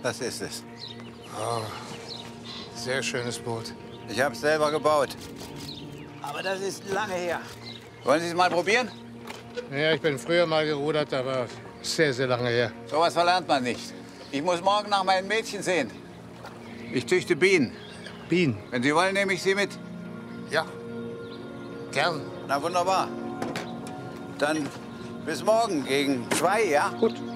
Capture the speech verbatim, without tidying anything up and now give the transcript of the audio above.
Das ist es. Oh, sehr schönes Boot. Ich habe es selber gebaut. Aber das ist lange her. Wollen Sie es mal probieren? Ja, ich bin früher mal gerudert, aber sehr, sehr lange her. Sowas verlernt man nicht. Ich muss morgen nach meinen Mädchen sehen. Ich züchte Bienen. Bienen? Wenn Sie wollen, nehme ich Sie mit. Ja, gern. Na wunderbar. Dann bis morgen gegen zwei, ja? Gut.